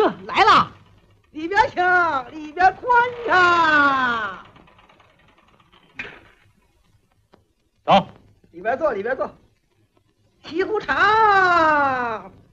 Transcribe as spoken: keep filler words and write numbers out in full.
哟，来了，里边请，里边宽敞。 走， 里边坐，里边坐。西湖场。